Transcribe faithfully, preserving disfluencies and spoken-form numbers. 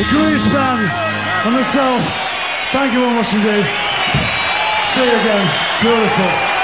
Grease Band and myself. Thank you very much indeed. See you again. Beautiful.